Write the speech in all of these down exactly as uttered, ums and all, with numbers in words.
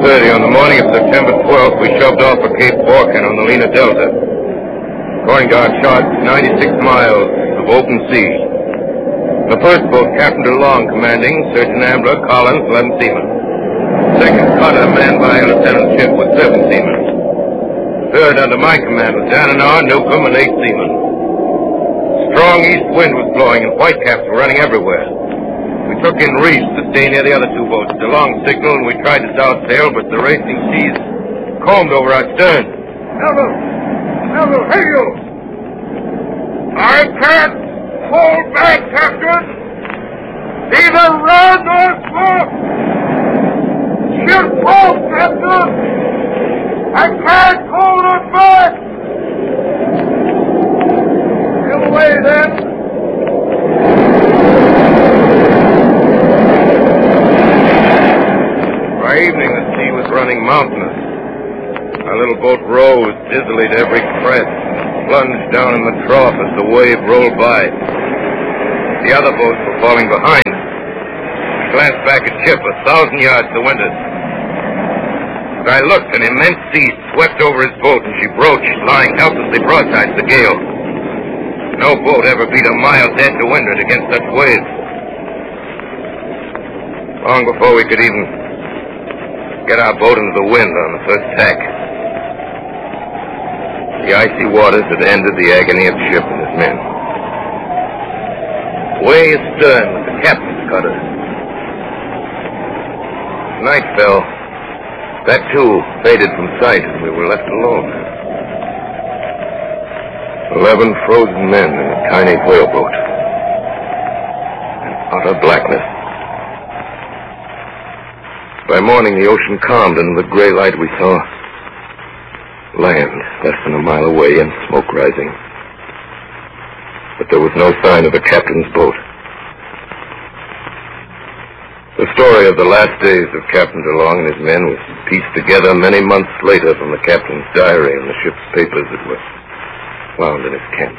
thirty on the morning of September twelfth, we shoved off for Cape Borkin on the Lena Delta. According to our charts, ninety-six miles of open sea. The first boat, Captain DeLong commanding, Surgeon Ambler, Collins, eleven seamen. Second cutter, manned by Lieutenant Shipp, with seven seamen. Third, under my command, was Dananar, Newcomb, and eight seamen. Strong east wind was blowing, and whitecaps were running everywhere. We took in reefs to stay near the other two boats. DeLong signaled, and we tried to south sail, but the racing seas combed over our stern. Melville! Melville, hey you! I can't hold back, Captain! Neither run nor smoke! Ship off, Captain! I can't hold it back! Give away, then! By evening, the sea was running mountainous. Our little boat rose dizzily to every crest, plunged down in the trough as the wave rolled by. The other boats were falling behind. We glanced back at Chip, a thousand yards to windward. As I looked, an immense sea swept over his boat, and she broached, lying helplessly broadside to the gale. No boat ever beat a mile dead to windward against such waves. Long before we could even get our boat into the wind on the first tack, the icy waters had ended the agony of Chip and his men. Way astern was the captain's cutter. As night fell, that too faded from sight, and we were left alone. Eleven frozen men in a tiny whaleboat. In utter blackness. By morning, the ocean calmed, and in the gray light we saw land less than a mile away and smoke rising. But there was no sign of the captain's boat. The story of the last days of Captain DeLong and his men was pieced together many months later from the captain's diary and the ship's papers that were found in his camp.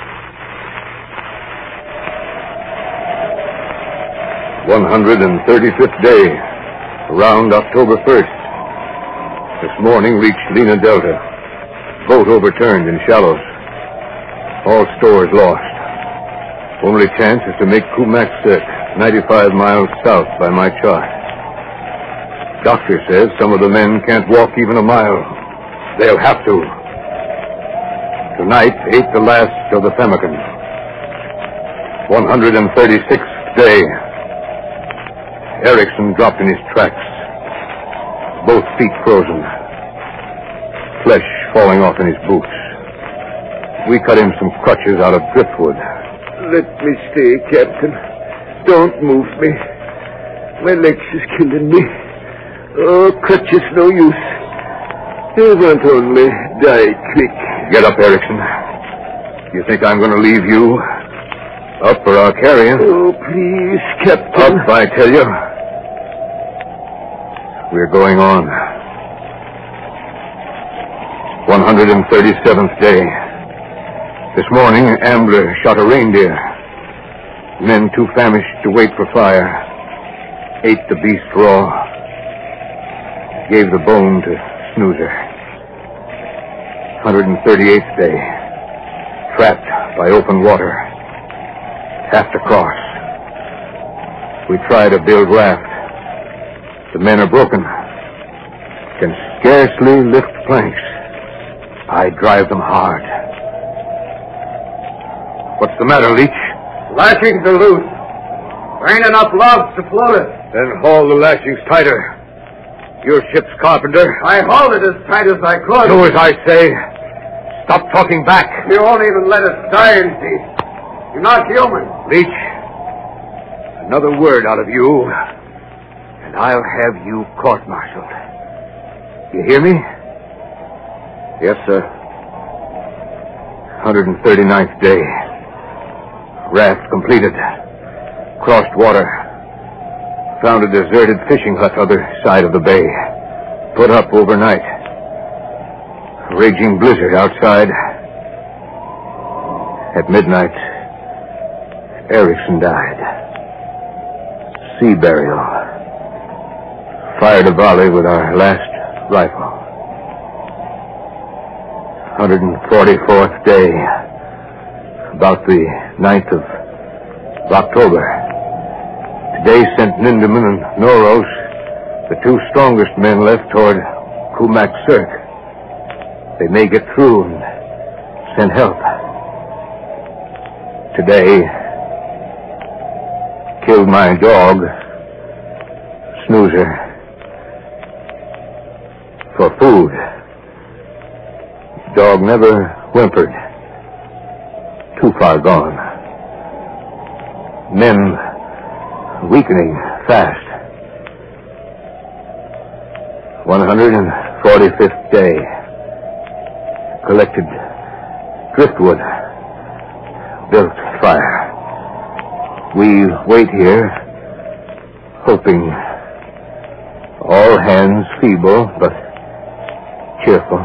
one hundred thirty-fifth day, around October first. This morning reached Lena Delta. Boat overturned in shallows. All stores lost. Only chance is to make Kumaksek, ninety-five miles south by my chart. Doctor says some of the men can't walk even a mile. They'll have to. Tonight ate the last of the pemmican. one hundred thirty-sixth day. Erickson dropped in his tracks. Both feet frozen. Flesh falling off in his boots. We cut him some crutches out of driftwood. Let me stay, Captain. Don't move me. My legs is killing me. Oh, crutches no use. I want only die quick. Get up, Erickson. You think I'm going to leave you? Up for our carrion? Oh, please, Captain. Up, I tell you. We're going on. one hundred thirty-seventh day. This morning, Ambler shot a reindeer. Men too famished to wait for fire ate the beast raw. Gave the bone to Snoozer. one hundred thirty-eighth day. Trapped by open water. Have to cross. We try to build raft. The men are broken. Can scarcely lift planks. I drive them hard. What's the matter, Leach? Lashings are loose. There ain't enough logs to float it. Then haul the lashings tighter. Your ship's carpenter. I hauled it as tight as I could. Do as I say. Stop talking back. You won't even let us die in peace. You're not human. Leach, another word out of you, and I'll have you court-martialed. You hear me? Yes, sir. one hundred thirty-ninth day. Raft completed. Crossed water. Found a deserted fishing hut other side of the bay. Put up overnight. Raging blizzard outside. At midnight, Erickson died. Sea burial. fired a volley with our last rifle. one hundred forty-fourth day, about the ninth of October. Today sent Ninderman and Noros, the two strongest men left, toward Kumak Sirk. They may get through and send help. Today, killed my dog, Snoozer, for food. Dog never whimpered. Too far gone. Men weakening fast. one hundred forty-fifth day. Collected driftwood. Built fire. We wait here, hoping. All hands feeble, but cheerful.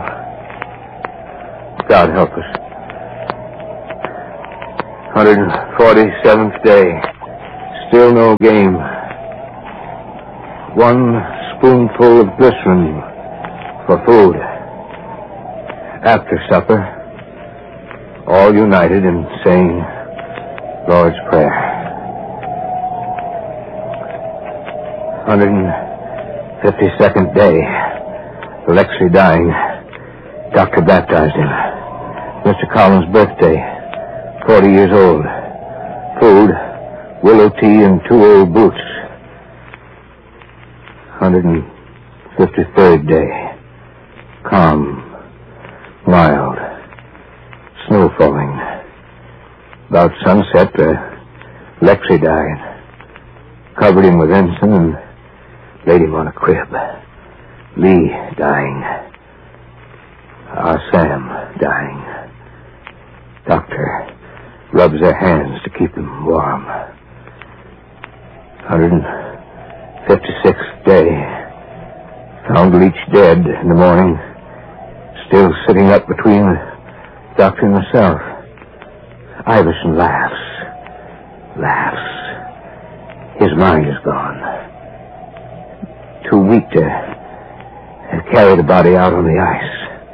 God help us. one hundred forty-seventh day. Still no game. One spoonful of glycerin for food. After supper, all united in saying Lord's Prayer. one hundred fifty-second day. Alexei dying. Doctor baptized him. Mister Collins' birthday. Forty years old. Food, willow tea, and two old boots. one hundred fifty-third day. Calm. Mild. Snow falling. About sunset, uh, Alexei died. Covered him with ensign and laid him on a crib. Lee dying. Our Sam dying. Doctor rubs their hands to keep them warm. one hundred fifty-sixth day. Found Leach dead in the morning. Still sitting up between the doctor and myself. Iverson laughs. Laughs. His mind is gone. Too weak to carry the body out on the ice.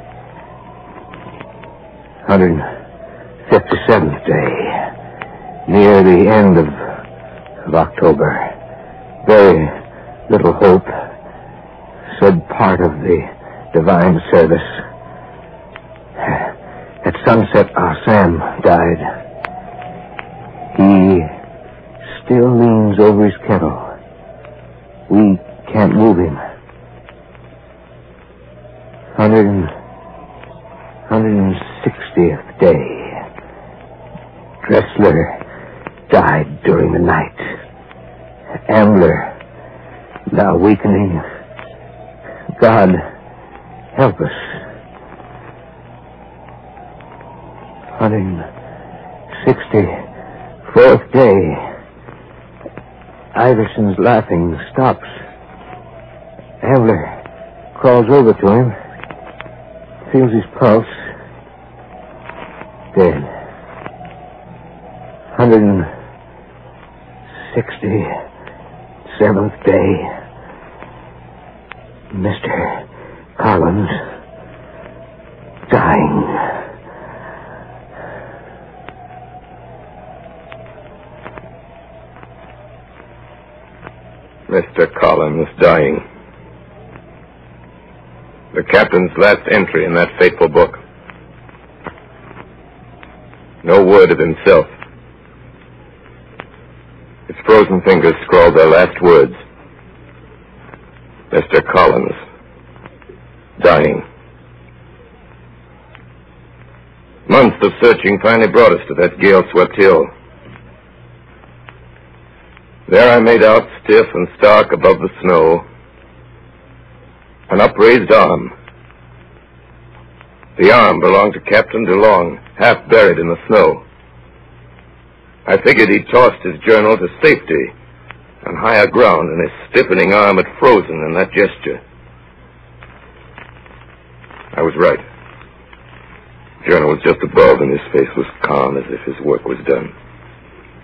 one hundred fifty-seventh day. Near the end of, of October. Very little hope. Said part of the divine service. At sunset, our Sam died. He still leans over his kettle. We can't move him. one hundred, one hundred sixtieth day. Dressler died during the night. Ambler, now weakening. God, help us. one hundred sixty-fourth day. Iverson's laughing stops. Ambler crawls over to him. Feels his pulse. Dead. one hundred sixty-seventh day. Mister Collins dying. Mister Collins dying. The captain's last entry in that fateful book. No word of himself. His frozen fingers scrawled their last words. Mister Collins dying. Months of searching finally brought us to that gale-swept hill. There I made out, stiff and stark above the snow, an upraised arm. The arm belonged to Captain DeLong, half buried in the snow. I figured he'd tossed his journal to safety on higher ground, and his stiffening arm had frozen in that gesture. I was right. The journal was just above, and his face was calm as if his work was done.